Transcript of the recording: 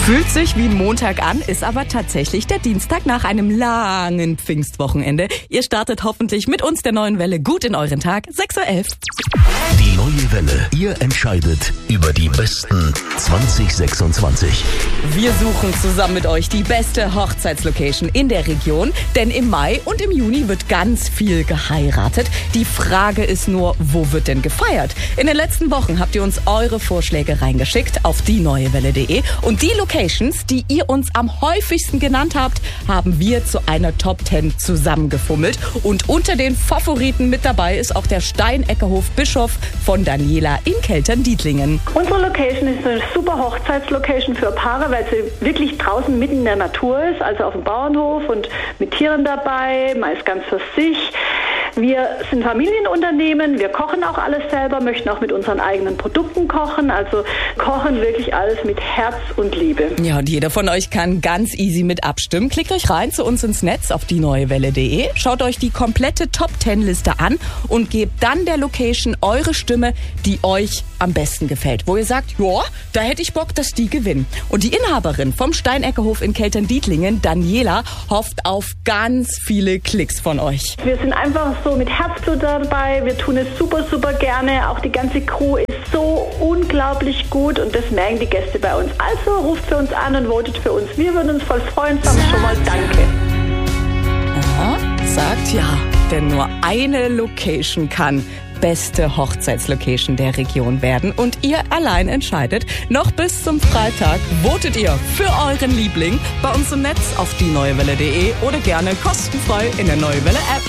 Fühlt sich wie ein Montag an, ist aber tatsächlich der Dienstag nach einem langen Pfingstwochenende. Ihr startet hoffentlich mit uns der Neuen Welle gut in euren Tag. 6:11 Uhr. Die Neue Welle. Ihr entscheidet über die besten 2026. Wir suchen zusammen mit euch die beste Hochzeitslocation in der Region. Denn im Mai und im Juni wird ganz viel geheiratet. Die Frage ist nur, wo wird denn gefeiert? In den letzten Wochen habt ihr uns eure Vorschläge reingeschickt auf dieneuewelle.de. Und die Locations, die ihr uns am häufigsten genannt habt, haben wir zu einer Top 10 zusammengefummelt. Und unter den Favoriten mit dabei ist auch der Steineckehof Bischof von Daniela in Keltern-Dietlingen. Unsere Location ist eine super Hochzeitslocation für Paare, weil sie wirklich draußen mitten in der Natur ist, also auf dem Bauernhof und mit Tieren dabei, meist ganz für sich. Wir sind Familienunternehmen, wir kochen auch alles selber, möchten auch mit unseren eigenen Produkten kochen, also kochen wirklich alles mit Herz und Liebe. Ja, und jeder von euch kann ganz easy mit abstimmen. Klickt euch rein zu uns ins Netz auf dieneuewelle.de, schaut euch die komplette Top-10-Liste an und gebt dann der Location eure Stimme, die euch am besten gefällt. Wo ihr sagt, ja, da hätte ich Bock, dass die gewinnen. Und die Inhaberin vom Steineckehof in Keltern-Dietlingen, Daniela, hofft auf ganz viele Klicks von euch. Wir sind einfach so mit Herzblut dabei, wir tun es super, super gerne. Auch die ganze Crew ist so unglaublich gut und das merken die Gäste bei uns. Also ruft für uns an und votet für uns. Wir würden uns voll freuen, sagen schon mal Danke. Aha, sagt ja, denn nur eine Location kann beste Hochzeitslocation der Region werden und ihr allein entscheidet. Noch bis zum Freitag votet ihr für euren Liebling bei uns im Netz auf dieneuewelle.de oder gerne kostenfrei in der Neue Welle App.